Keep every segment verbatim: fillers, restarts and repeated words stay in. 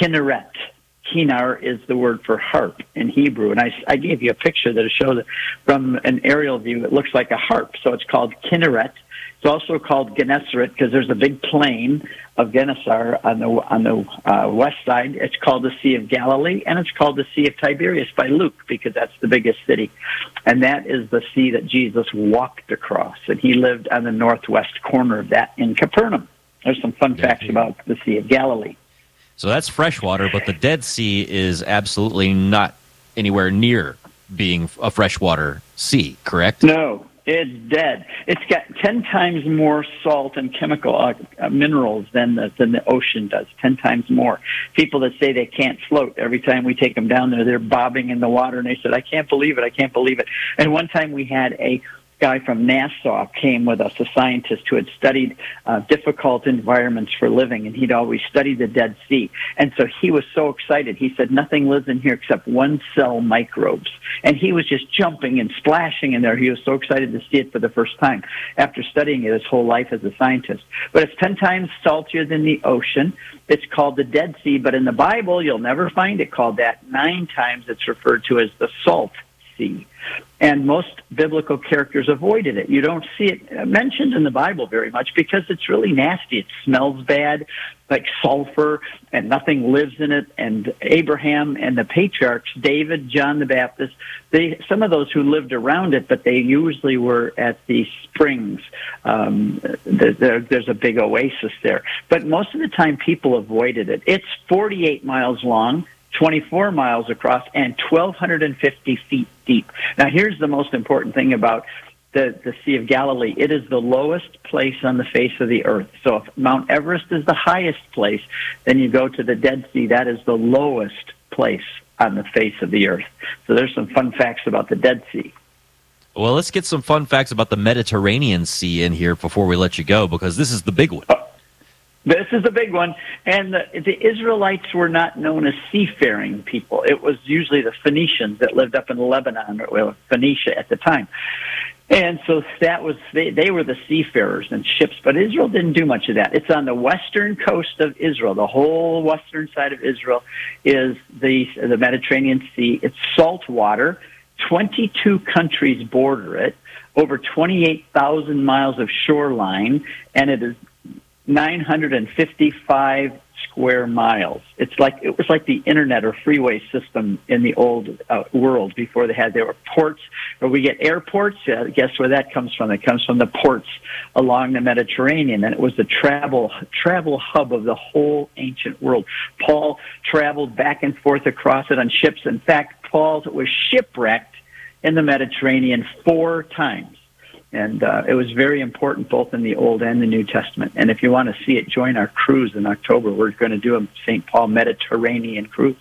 Kinneret. Kinar is the word for harp in Hebrew. And I, I gave you a picture that shows it from an aerial view. It looks like a harp. So it's called Kinneret. It's also called Gennesaret because there's a big plain of Gennesar on the on the uh, west side. It's called the Sea of Galilee, and it's called the Sea of Tiberias by Luke because that's the biggest city. And that is the sea that Jesus walked across, and he lived on the northwest corner of that in Capernaum. There's some fun facts about the Sea of Galilee. So that's freshwater, but the Dead Sea is absolutely not anywhere near being a freshwater sea, correct? No. It's dead. It's got ten times more salt and chemical uh, uh, minerals than the, than the ocean does, ten times more. People that say they can't float, every time we take them down there, they're bobbing in the water, and they said, I can't believe it, I can't believe it. And one time we had a guy from NASA came with us, a scientist who had studied uh, difficult environments for living, and he'd always studied the Dead Sea. And so he was so excited. He said, nothing lives in here except one-cell microbes. And he was just jumping and splashing in there. He was so excited to see it for the first time after studying it his whole life as a scientist. But it's ten times saltier than the ocean. It's called the Dead Sea, but in the Bible, you'll never find it called that. Nine times it's referred to as the Salt Sea. And most biblical characters avoided it. You don't see it mentioned in the Bible very much because it's really nasty. It smells bad, like sulfur, and nothing lives in it. And Abraham and the patriarchs, David, John the Baptist, they some of those who lived around it, but they usually were at the springs. Um, there, there's a big oasis there. But most of the time, people avoided it. It's forty-eight miles long, twenty-four miles across, and twelve fifty feet deep. Now, here's the most important thing about the, the Sea of Galilee. It is the lowest place on the face of the earth. So if Mount Everest is the highest place, then you go to the Dead Sea. That is the lowest place on the face of the earth. So there's some fun facts about the Dead Sea. Well, let's get some fun facts about the Mediterranean Sea in here before we let you go, because this is the big one. Oh. This is the big one, and the, the Israelites were not known as seafaring people. It was usually the Phoenicians that lived up in Lebanon, or Phoenicia at the time. And so that was they, they were the seafarers and ships, but Israel didn't do much of that. It's on the western coast of Israel. The whole western side of Israel is the, the Mediterranean Sea. It's salt water. twenty-two countries border it, over twenty-eight thousand miles of shoreline, and it is nine hundred fifty-five square miles. It's like it was like the internet or freeway system in the old uh, world before they had there were ports. Or we get airports. Uh, guess where that comes from? It comes from the ports along the Mediterranean, and it was the travel travel hub of the whole ancient world. Paul traveled back and forth across it on ships. In fact, Paul was shipwrecked in the Mediterranean four times. And uh, it was very important both in the Old and the New Testament. And if you want to see it, join our cruise in October. We're going to do a Saint Paul Mediterranean cruise.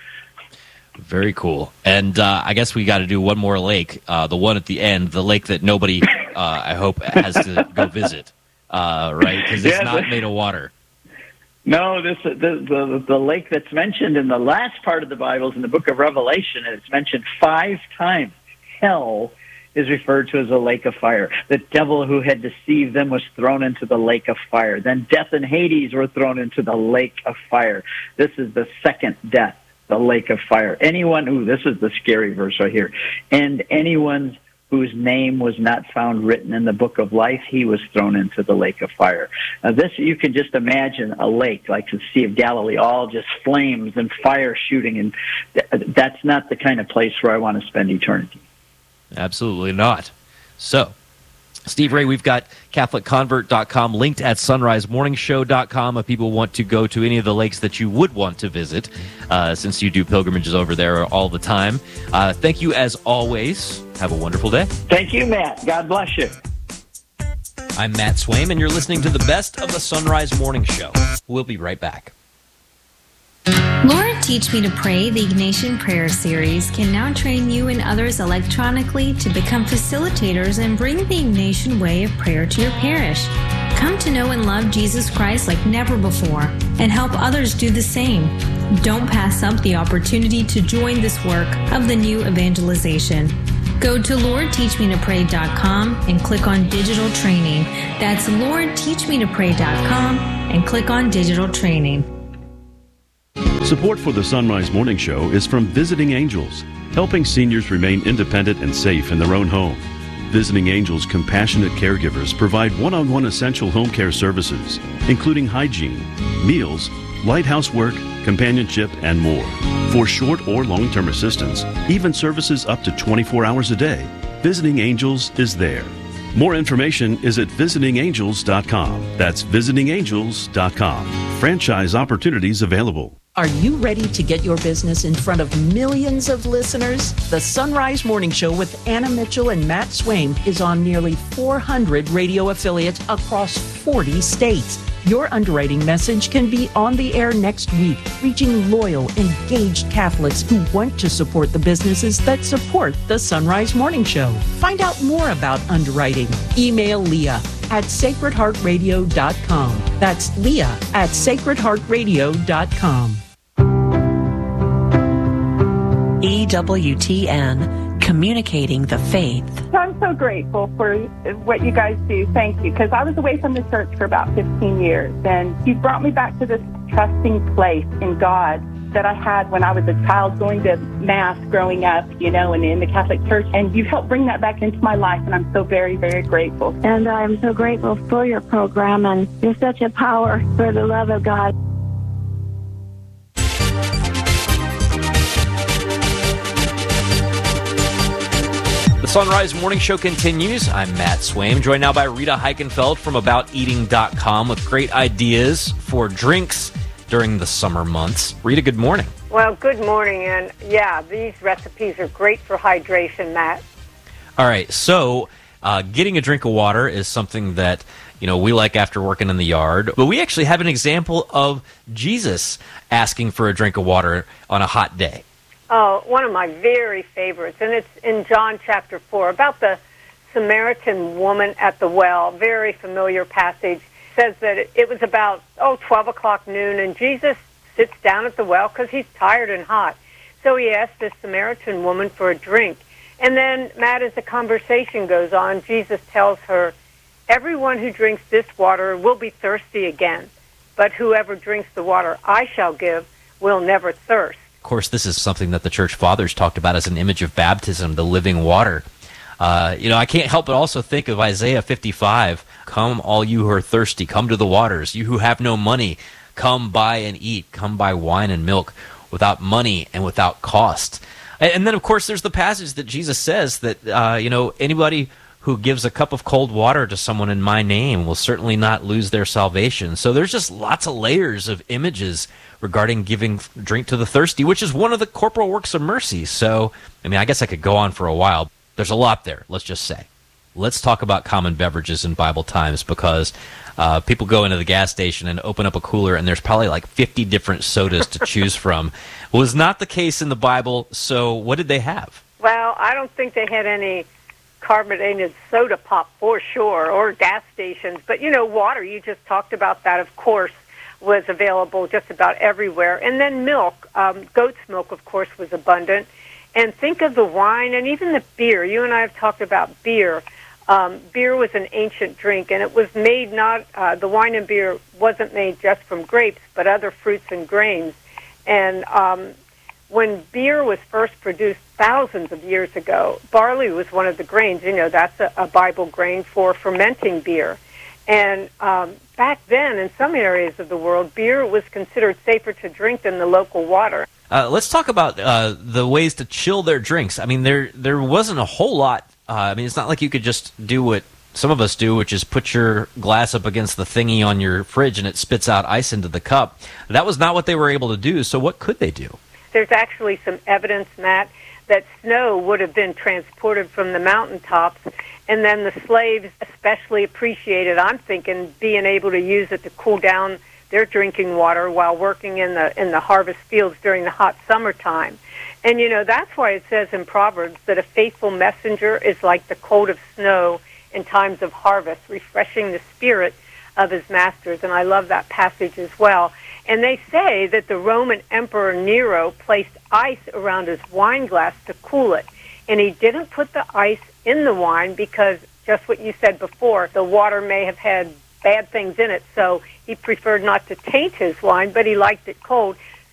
Very cool. And uh, I guess we got to do one more lake, uh, the one at the end, the lake that nobody, uh, I hope, has to go visit, uh, right? Because it's yeah, not made of water. No, this the, the the lake that's mentioned in the last part of the Bible is in the book of Revelation, and it's mentioned five times. Hell is referred to as a lake of fire. The devil who had deceived them was thrown into the lake of fire. Then death and Hades were thrown into the lake of fire. This is the second death, the lake of fire. Anyone, ooh, this is the scary verse right here. And anyone whose name was not found written in the book of life, he was thrown into the lake of fire. Now this, you can just imagine a lake like the Sea of Galilee, all just flames and fire shooting, and th- that's not the kind of place where I want to spend eternity. Absolutely not. So, Steve Ray, we've got Catholic Convert dot com linked at Sunrise Morning Show dot com if people want to go to any of the lakes that you would want to visit, uh, since you do pilgrimages over there all the time. Uh, thank you as always. Have a wonderful day. Thank you, Matt. God bless you. I'm Matt Swaim, and you're listening to the best of the Sunrise Morning Show. We'll be right back. Lord, Teach Me to Pray, the Ignatian Prayer Series, can now train you and others electronically to become facilitators and bring the Ignatian way of prayer to your parish. Come to know and love Jesus Christ like never before and help others do the same. Don't pass up the opportunity to join this work of the new evangelization. Go to Lord Teach Me to Pray dot com and click on Digital Training. That's Lord Teach Me to Pray dot com and click on Digital Training. Support for the Sunrise Morning Show is from Visiting Angels, helping seniors remain independent and safe in their own home. Visiting Angels compassionate caregivers provide one-on-one essential home care services, including hygiene, meals, light housework, companionship, and more. For short or long-term assistance, even services up to twenty-four hours a day, Visiting Angels is there. More information is at visiting angels dot com. That's visiting angels dot com. Franchise opportunities available. Are you ready to get your business in front of millions of listeners? The Sunrise Morning Show with Anna Mitchell and Matt Swaim is on nearly four hundred radio affiliates across forty states. Your underwriting message can be on the air next week, reaching loyal, engaged Catholics who want to support the businesses that support the Sunrise Morning Show. Find out more about underwriting. Email Leah at sacred heart radio dot com. That's Leah at sacred heart radio dot com. E W T N, communicating the faith. So I'm so grateful for what you guys do. Thank you. Because I was away from the church for about fifteen years, and you brought me back to this trusting place in God that I had when I was a child going to Mass growing up, you know, and in the Catholic Church. And you've helped bring that back into my life, and I'm so very, very grateful. And I'm so grateful for your program, and you're such a power for the love of God. The Sunrise Morning Show continues. I'm Matt Swaim, joined now by Rita Heichenfeld from about eating dot com with great ideas for drinks during the summer months. Rita, good morning. Well, good morning, and yeah, these recipes are great for hydration, Matt. All right, so uh, getting a drink of water is something that, you know, we like after working in the yard, but we actually have an example of Jesus asking for a drink of water on a hot day. Oh, one of my very favorites, and it's in John chapter four, about the Samaritan woman at the well. Very familiar passage. Says that it, it was about, oh, twelve o'clock noon, and Jesus sits down at the well because he's tired and hot. So he asks this Samaritan woman for a drink. And then, Matt, as the conversation goes on, Jesus tells her, everyone who drinks this water will be thirsty again, but whoever drinks the water I shall give will never thirst. Of course, this is something that the church fathers talked about as an image of baptism, the living water. Uh, you know, I can't help but also think of Isaiah fifty-five. Come, all you who are thirsty, come to the waters. You who have no money, come buy and eat. Come buy wine and milk without money and without cost. And, and then, of course, there's the passage that Jesus says that, uh, you know, anybody who gives a cup of cold water to someone in my name will certainly not lose their salvation. So there's just lots of layers of images regarding giving drink to the thirsty, which is one of the corporal works of mercy. So, I mean, I guess I could go on for a while. There's a lot there, let's just say. Let's talk about common beverages in Bible times, because uh, people go into the gas station and open up a cooler, and there's probably like fifty different sodas to choose from. It was not the case in the Bible, so what did they have? Well, I don't think they had any carbonated soda pop for sure, or gas stations. But, you know, water, you just talked about that, of course, was available just about everywhere. And then milk, um, goat's milk, of course, was abundant. And think of the wine and even the beer. You and I have talked about beer. Um, beer was an ancient drink, and it was made not, uh, the wine and beer wasn't made just from grapes, but other fruits and grains. And um, when beer was first produced thousands of years ago, barley was one of the grains. You know, that's a, a Bible grain for fermenting beer. And um, back then, in some areas of the world, beer was considered safer to drink than the local water. Uh, let's talk about uh, the ways to chill their drinks. I mean, there there wasn't a whole lot. Uh, I mean, it's not like you could just do what some of us do, which is put your glass up against the thingy on your fridge and it spits out ice into the cup. That was not what they were able to do, so what could they do? There's actually some evidence, Matt, that snow would have been transported from the mountaintops, and then the slaves especially appreciated, I'm thinking, being able to use it to cool down their drinking water while working in the in the harvest fields during the hot summertime. And, you know, that's why it says in Proverbs that a faithful messenger is like the coat of snow in times of harvest, refreshing the spirit of his masters. And I love that passage as well. And they say that the Roman Emperor Nero placed ice around his wine glass to cool it. And he didn't put the ice in the wine because, just what you said before, the water may have had bad things in it, so he preferred not to taint his wine, but he liked it cold.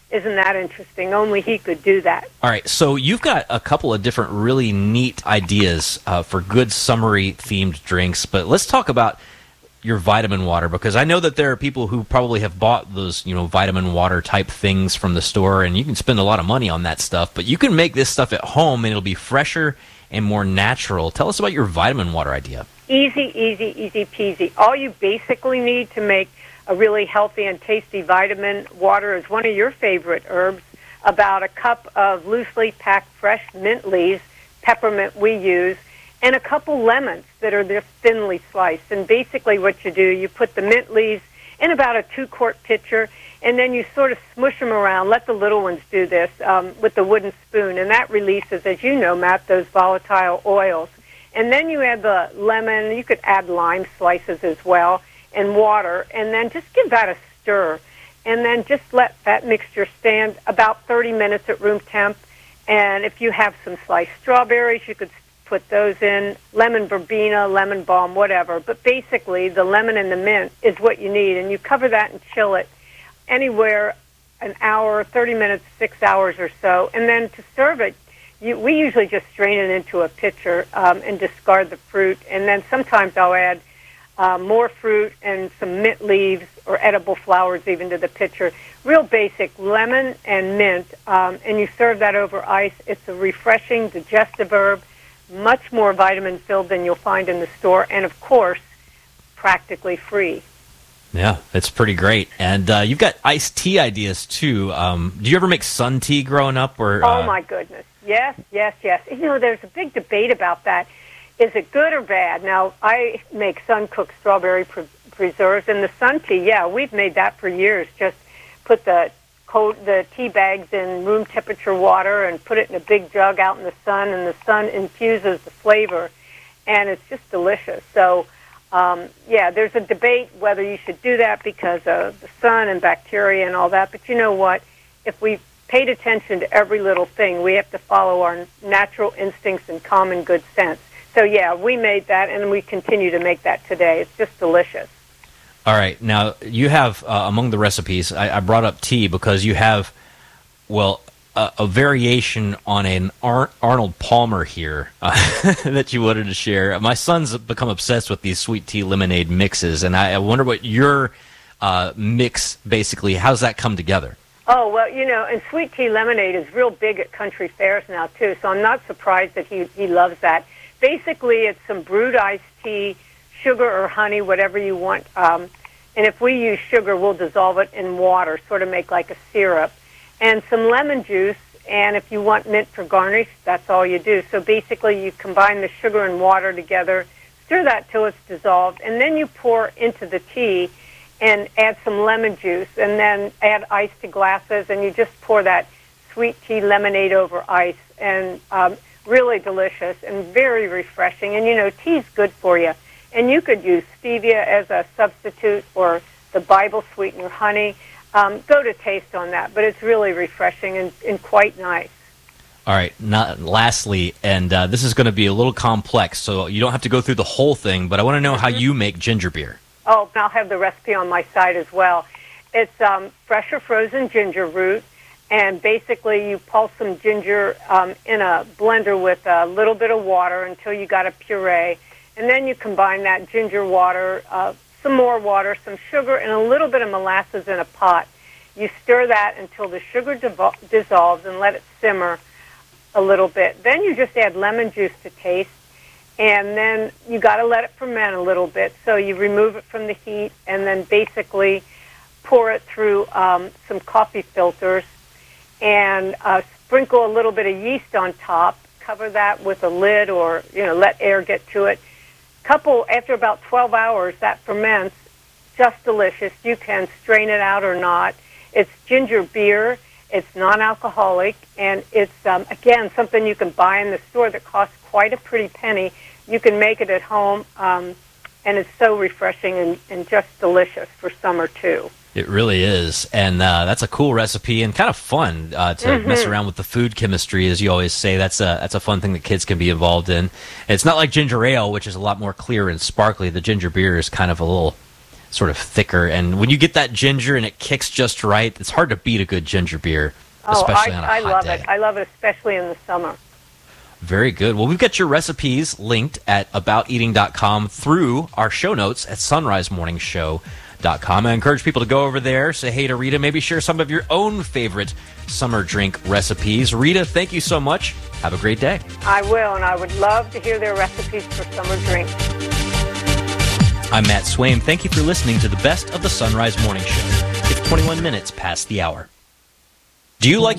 Isn't that interesting? Only he could do that. All right, so you've got a couple of different really neat ideas uh, for good summery-themed drinks, but let's talk about your vitamin water, because I know that there are people who probably have bought those, you know, vitamin water type things from the store, and you can spend a lot of money on that stuff, but you can make this stuff at home, and it'll be fresher and more natural. Tell us about your vitamin water idea. Easy, easy, easy peasy. All you basically need to make a really healthy and tasty vitamin water is one of your favorite herbs, about a cup of loosely packed fresh mint leaves, peppermint we use, and a couple lemons that are just thinly sliced. And basically what you do, you put the mint leaves in about a two-quart pitcher, and then you sort of smush them around. Let the little ones do this um, with the wooden spoon, and that releases, as you know, Matt, those volatile oils. And then you add the lemon. You could add lime slices as well, and water, and then just give that a stir. And then just let that mixture stand about thirty minutes at room temp. And if you have some sliced strawberries, you could put those in, lemon verbena, lemon balm, whatever. But basically, the lemon and the mint is what you need, and you cover that and chill it anywhere an hour, thirty minutes, six hours or so. And then to serve it, you, we usually just strain it into a pitcher um, and discard the fruit. And then sometimes I'll add uh, more fruit and some mint leaves or edible flowers even to the pitcher. Real basic, lemon and mint, um, and you serve that over ice. It's a refreshing, digestive herb, much more vitamin-filled than you'll find in the store, and, of course, practically free. Yeah, it's pretty great. And uh, you've got iced tea ideas, too. Um, do you ever make sun tea growing up? Or uh... Oh, my goodness. Yes, yes, yes. You know, there's a big debate about that. Is it good or bad? Now, I make sun-cooked strawberry pre- preserves, and the sun tea, yeah, we've made that for years. Just put the coat, the tea bags in room temperature water and put it in a big jug out in the sun, and the sun infuses the flavor, and it's just delicious. So, um, yeah, there's a debate whether you should do that because of the sun and bacteria and all that, but you know what? If we paid attention to every little thing, we have to follow our natural instincts and common good sense. So, yeah, we made that, and we continue to make that today. It's just delicious. All right. Now, you have, uh, among the recipes, I, I brought up tea because you have, well, a, a variation on an Ar- Arnold Palmer here uh, that you wanted to share. My son's become obsessed with these sweet tea lemonade mixes, and I, I wonder what your uh, mix, basically, how's that come together? Oh, well, you know, and sweet tea lemonade is real big at country fairs now, too, so I'm not surprised that he, he loves that. Basically, it's some brewed iced tea, sugar or honey, whatever you want. Um, and if we use sugar, we'll dissolve it in water, sort of make like a syrup. And some lemon juice, and if you want mint for garnish, that's all you do. So basically, you combine the sugar and water together, stir that till it's dissolved, and then you pour into the tea and add some lemon juice, and then add ice to glasses, and you just pour that sweet tea lemonade over ice. And um, really delicious and very refreshing. And, you know, tea's good for you. And you could use stevia as a substitute or the Bible sweetener honey. Um, go to taste on that. But it's really refreshing and, and quite nice. All right. Not, lastly, and uh, this is going to be a little complex, so you don't have to go through the whole thing, but I want to know mm-hmm. how you make ginger beer. Oh, I'll have the recipe on my site as well. It's um, fresh or frozen ginger root. And basically, you pulse some ginger um, in a blender with a little bit of water until you got a puree. And then you combine that ginger water, uh, some more water, some sugar, and a little bit of molasses in a pot. You stir that until the sugar devol- dissolves and let it simmer a little bit. Then you just add lemon juice to taste. And then you got to let it ferment a little bit. So you remove it from the heat and then basically pour it through um, some coffee filters. And uh, sprinkle a little bit of yeast on top. Cover that with a lid, or you know, let air get to it. Couple after about twelve hours, that ferments. Just delicious. You can strain it out or not. It's ginger beer. It's non-alcoholic, and it's um, again something you can buy in the store that costs quite a pretty penny. You can make it at home, um, and it's so refreshing and, and just delicious for summer too. It really is, and uh, that's a cool recipe and kind of fun uh, to mm-hmm. mess around with the food chemistry, as you always say. That's a that's a fun thing that kids can be involved in. It's not like ginger ale, which is a lot more clear and sparkly. The ginger beer is kind of a little sort of thicker. And when you get that ginger and it kicks just right, it's hard to beat a good ginger beer, especially oh, I, on a I hot love day. it. I love it, especially in the summer. Very good. Well, we've got your recipes linked at about eating dot com through our show notes at sunrise morning show dot com. I encourage people to go over there, say hey to Rita, maybe share some of your own favorite summer drink recipes. Rita, thank you so much. Have a great day. I will, and I would love to hear their recipes for summer drinks. I'm Matt Swaim. Thank you for listening to the best of the Sunrise Morning Show. It's twenty-one minutes past the hour. Do you like